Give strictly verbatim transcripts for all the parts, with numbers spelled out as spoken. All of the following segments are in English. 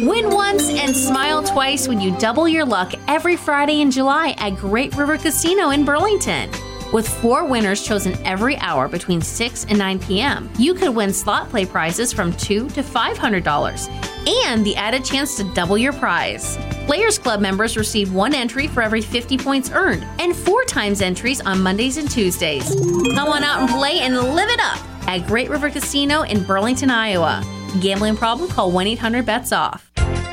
Win once and smile twice when you double your luck every Friday in July at Great River Casino in Burlington. With four winners chosen every hour between six and nine p.m., you could win slot play prizes from two hundred to five hundred dollars and the added chance to double your prize. Players Club members receive one entry for every fifty points earned and four times entries on Mondays and Tuesdays. Come on out and play and live it up at Great River Casino in Burlington, Iowa. Gambling problem? Call one eight hundred bets off.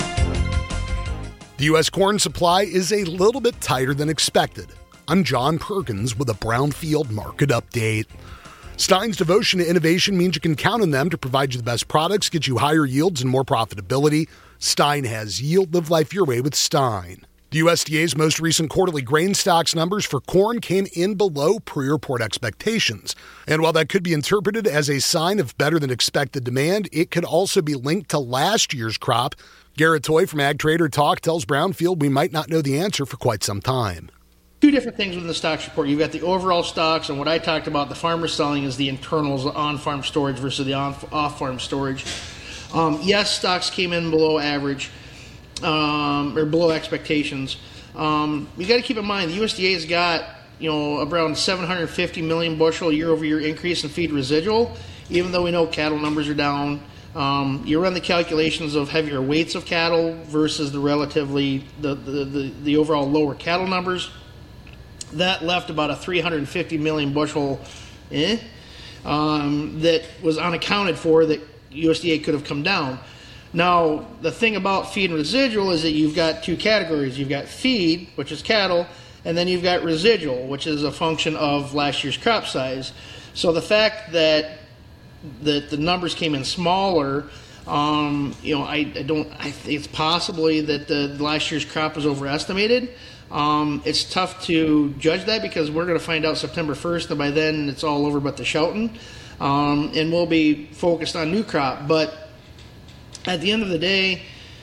The U S corn supply is a little bit tighter than expected. I'm John Perkins with a Brownfield market update. Stein's devotion to innovation means you can count on them to provide you the best products, get you higher yields and more profitability. Stein has yield. Live life your way with Stein. The U S D A's most recent quarterly grain stocks numbers for corn came in below pre-report expectations. And while that could be interpreted as a sign of better than expected demand, it could also be linked to last year's crop. Garrett Toy from Ag Trader Talk tells Brownfield we might not know the answer for quite some time. Two different things within the stocks report. You've got the overall stocks, and what I talked about, the farmer selling, is the internals, the on-farm storage versus the on- off-farm storage. Um, yes, stocks came in below average, um, or below expectations. Um, you got to keep in mind, the U S D A has got, you know, around seven hundred fifty million bushel year-over-year increase in feed residual, even though we know cattle numbers are down. Um, you run the calculations of heavier weights of cattle versus the relatively, the, the, the, the overall lower cattle numbers. That left about a three hundred fifty million bushel eh, um, that was unaccounted for that U S D A could have come down. Now, the thing about feed and residual is that you've got two categories. You've got feed, which is cattle, and then you've got residual, which is a function of last year's crop size. So the fact that that the numbers came in smaller, um, you know, I, I don't. I think it's possibly that the last year's crop was overestimated. Um, it's tough to judge that because we're going to find out September first, and by then it's all over but the shouting, um, and we'll be focused on new crop. But at the end of the day,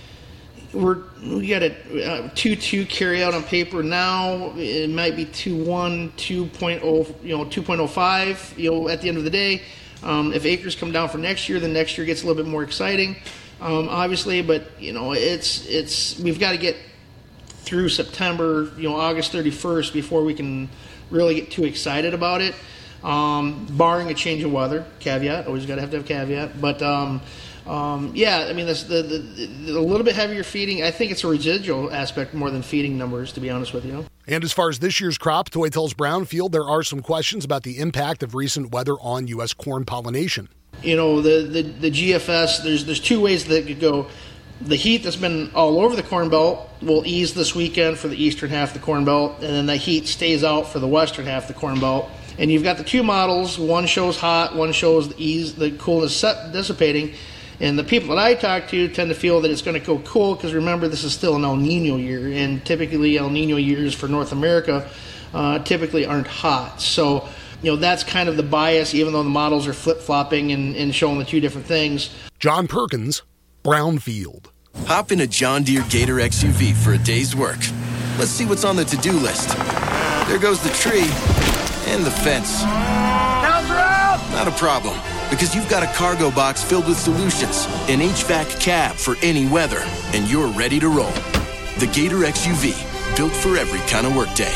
we're we got a two two carry out on paper now. It might be two one, two point oh, you know, two point oh five. You know, at the end of the day, um, if acres come down for next year, then next year gets a little bit more exciting, um, obviously. But you know, it's it's we've got to get through September, you know, August thirty-first before we can really get too excited about it, um, barring a change of weather. Caveat, always got to have to have caveat. But um, um, yeah, I mean, this, the, the, the a little bit heavier feeding. I think it's a residual aspect more than feeding numbers, to be honest with you. And as far as this year's crop, Toy tells Brownfield there are some questions about the impact of recent weather on U S corn pollination. You know, the the, the G F S. There's there's two ways that it could go. The heat that's been all over the Corn Belt will ease this weekend for the eastern half of the Corn Belt, and then the heat stays out for the western half of the Corn Belt. And you've got the two models. One shows hot, one shows the ease, the coolness set, dissipating. And the people that I talk to tend to feel that it's going to go cool because, remember, this is still an El Nino year, and typically El Nino years for North America uh, typically aren't hot. So, you know, that's kind of the bias, even though the models are flip-flopping and, and showing the two different things. John Perkins, Brownfield. Hop in a John Deere Gator X U V for a day's work. Let's see what's on the to-do list. There goes the tree and the fence. Counts are out! Not a problem, because you've got a cargo box filled with solutions, an H V A C cab for any weather, and you're ready to roll. The Gator X U V, built for every kind of workday.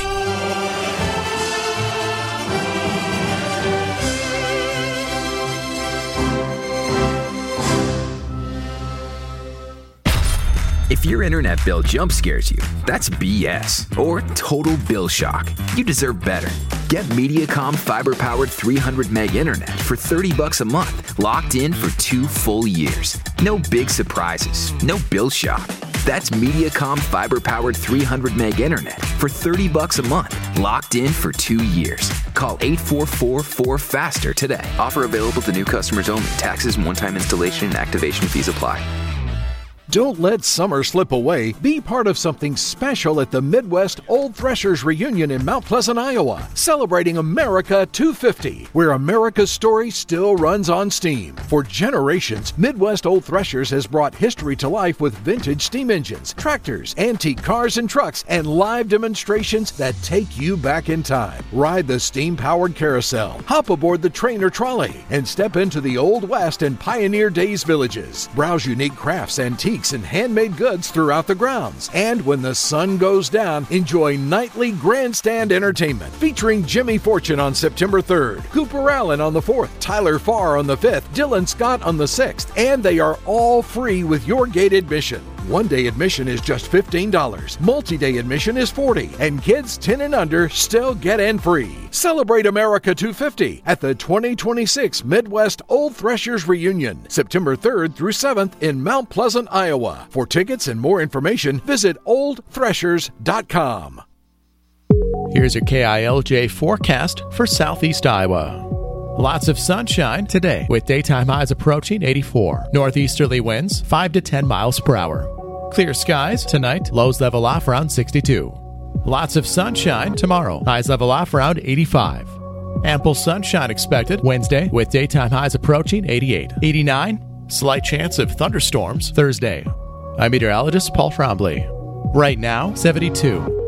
If your internet bill jump scares you, that's B S or total bill shock. You deserve better. Get Mediacom fiber-powered three hundred meg internet for thirty bucks a month, locked in for two full years. No big surprises, no bill shock. That's Mediacom fiber-powered three hundred meg internet for thirty bucks a month, locked in for two years. Call eight four four, four faster today. Offer available to new customers only. Taxes and one-time installation and activation fees apply. Don't let summer slip away. Be part of something special at the Midwest Old Threshers Reunion in Mount Pleasant, Iowa, celebrating America two fifty, where America's story still runs on steam. For generations, Midwest Old Threshers has brought history to life with vintage steam engines, tractors, antique cars and trucks, and live demonstrations that take you back in time. Ride the steam-powered carousel, hop aboard the train or trolley, and step into the Old West and Pioneer Days villages. Browse unique crafts, antiques, antiques and handmade goods throughout the grounds. And when the sun goes down, enjoy nightly grandstand entertainment featuring Jimmy Fortune on September third, Cooper Allen on the fourth, Tyler Farr on the fifth, Dylan Scott on the sixth, and they are all free with your gate admission. One-day admission is just fifteen dollars. Multi-day admission is forty dollars. And kids ten and under still get in free. Celebrate America two fifty at the twenty twenty-six Midwest Old Threshers Reunion, September third through seventh in Mount Pleasant, Iowa. For tickets and more information, visit old threshers dot com. Here's your K I L J forecast for southeast Iowa. Lots of sunshine today with daytime highs approaching eighty-four. Northeasterly winds five to ten miles per hour. Clear skies tonight, lows level off around sixty-two. Lots of sunshine tomorrow, highs level off around eighty-five. Ample sunshine expected Wednesday with daytime highs approaching eighty-eight. eighty-nine, slight chance of thunderstorms Thursday. I'm meteorologist Paul Trombley. Right now, seventy-two.